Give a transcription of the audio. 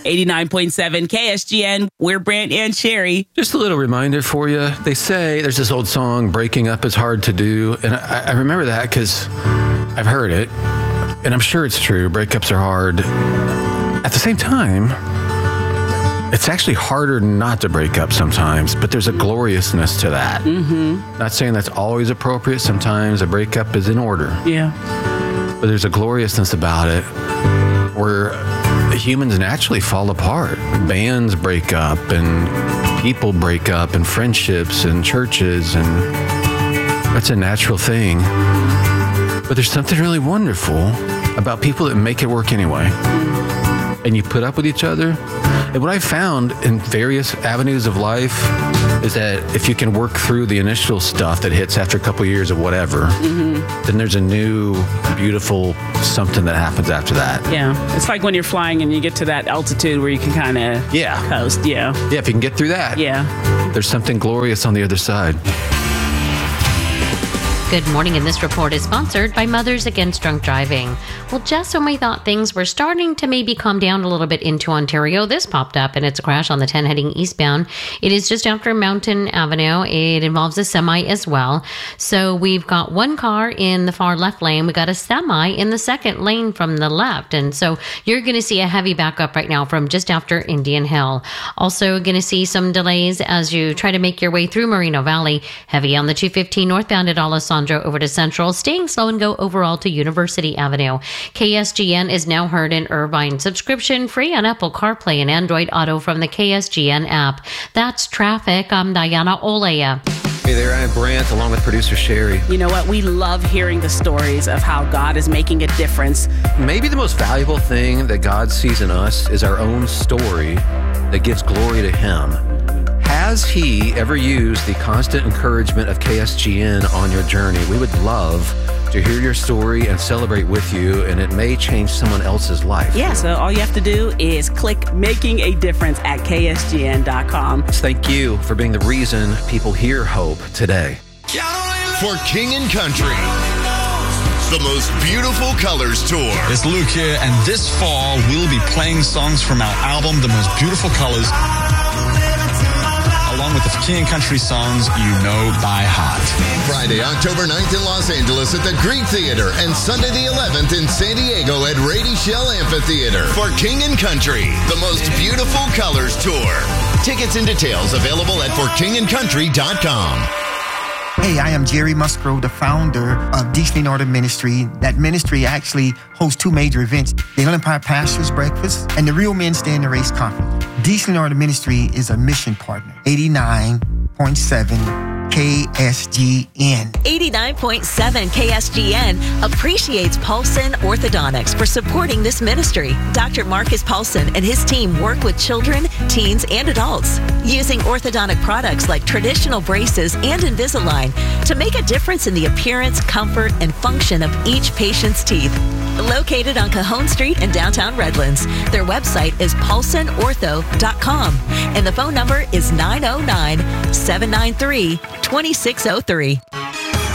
89.7 KSGN. We're Brant and Sherry. Just a little reminder for you. They say there's this old song, breaking up is hard to do. And I remember that because I've heard it. And I'm sure it's true. Breakups are hard. At the same time, it's actually harder not to break up sometimes, but there's a gloriousness to that. Mm-hmm. Not saying that's always appropriate. Sometimes a breakup is in order. Yeah. But there's a gloriousness about it where humans naturally fall apart. Bands break up and people break up and friendships and churches, and that's a natural thing. But there's something really wonderful about people that make it work anyway. And you put up with each other. And what I found in various avenues of life is that if you can work through the initial stuff that hits after a couple of years of whatever, then there's a new, beautiful something that happens after that. Yeah. It's like when you're flying and you get to that altitude where you can kind of coast. Yeah. Yeah, if you can get through that. Yeah. There's something glorious on the other side. Good morning, and this report is sponsored by Mothers Against Drunk Driving. Well, just when we thought things were starting to maybe calm down a little bit into Ontario, this popped up, and it's a crash on the 10 heading eastbound. It is just after Mountain Avenue. It involves a semi as well. So we've got one car in the far left lane. We got a semi in the second lane from the left. And so you're going to see a heavy backup right now from just after Indian Hill. Also going to see some delays as you try to make your way through Moreno Valley. Heavy on the 215 northbound at Alessandro over to Central, staying slow and go overall to University Avenue. KSGN is now heard in Irvine. Subscription free on Apple CarPlay and Android Auto from the KSGN app. That's traffic. I'm Diana Olea. Hey there, I'm Brant, along with producer Sherry. You know what? We love hearing the stories of how God is making a difference. Maybe the most valuable thing that God sees in us is our own story that gives glory to Him. Has He ever used the constant encouragement of KSGN on your journey? We would love to hear your story and celebrate with you, and it may change someone else's life. Yeah, so all you have to do is click Making a Difference at KSGN.com. Thank you for being the reason people hear hope today. For King and Country, the most beautiful colors tour. It's Luke here, and this fall we'll be playing songs from our album, The Most Beautiful Colors, along with the King and Country songs you know by heart. Friday, October 9th in Los Angeles at the Greek Theater, and Sunday the 11th in San Diego at Rady Shell Amphitheater. For King and Country, the most beautiful colors tour. Tickets and details available at forkingandcountry.com. Hey, I am Jerry Musgrove, the founder of Deasley Northern Ministry. That ministry actually hosts two major events, the Inland Empire Pastors Breakfast and the Real Men Stay in the Race Conference. Deasley Northern Ministry is a mission partner. 89.7 KSGN. 89.7 KSGN appreciates Paulson Orthodontics for supporting this ministry. Dr. Marcus Paulson and his team work with children, teens, and adults using orthodontic products like traditional braces and Invisalign to make a difference in the appearance, comfort, and function of each patient's teeth. Located on Cajon Street in downtown Redlands, their website is paulsonortho.com and the phone number is 909-793-2603.